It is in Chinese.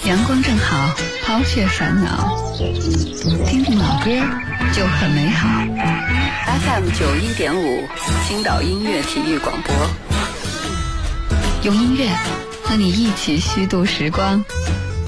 阳光正好，抛却烦恼，听听老歌就很美好。FM 91.5，青岛音乐体育广播，用音乐和你一起虚度时光。